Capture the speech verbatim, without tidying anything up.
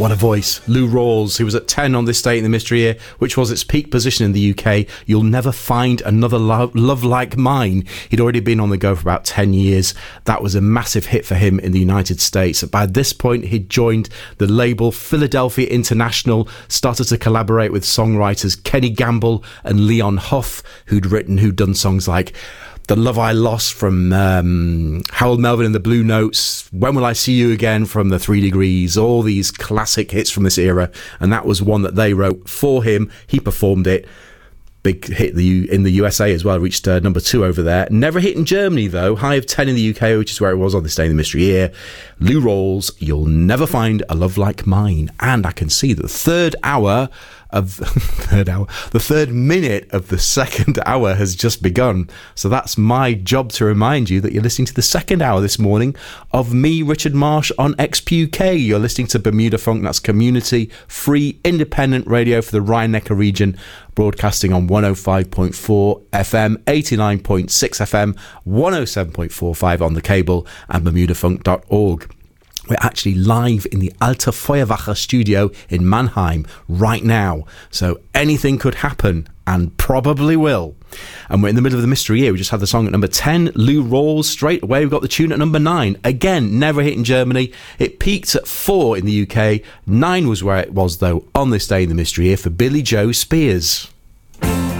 What a voice. Lou Rawls, who was at ten on This Day in the Mystery Year, which was its peak position in the U K. You'll never find another love, love like mine. He'd already been on the go for about ten years. That was a massive hit for him in the United States. By this point, he'd joined the label Philadelphia International, started to collaborate with songwriters Kenny Gamble and Leon Huff, who'd written, who'd done songs like The Love I Lost from um, Harold Melvin and the Blue Notes, When Will I See You Again from the Three Degrees, all these classic hits from this era. And that was one that they wrote for him. He performed it. Big hit in the U S A as well, reached uh, number two over there. Never hit in Germany, though. High of ten in the U K, which is where it was on This Day in the Mystery Year. Lou Rawls, You'll Never Find a Love Like Mine. And I can see that the third hour of third hour, the third minute of the second hour has just begun. So that's my job to remind you that you're listening to the second hour this morning of me, Richard Marsh, on X P U K. You're listening to Bermuda Funk. That's community, free, independent radio for the Rhine-Neckar region, broadcasting on one oh five point four F M, eighty-nine point six F M, one oh seven point four five on the cable, and bermuda funk dot org. We're actually live in the Alte Feuerwache studio in Mannheim right now. So anything could happen, and probably will. And we're in the middle of the mystery year. We just had the song at number ten, Lou Rawls. Straight away, we've got the tune at number nine. Again, never hit in Germany. It peaked at four in the U K. Nine was where it was, though, on This Day in the Mystery Year for Billy Joe Spears.